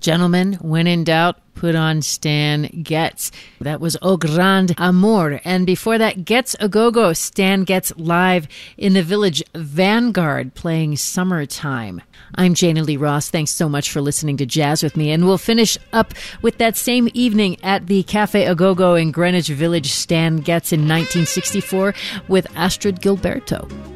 Gentlemen, when in doubt, put on Stan Getz. That was Au Grand Amour. And before that, Getz A Go-Go, Stan Getz live in the Village Vanguard playing Summertime. I'm Jana Lee Ross. Thanks so much for listening to Jazz with me. And we'll finish up with that same evening at the Cafe A Go-Go in Greenwich Village, Stan Getz in 1964 with Astrud Gilberto.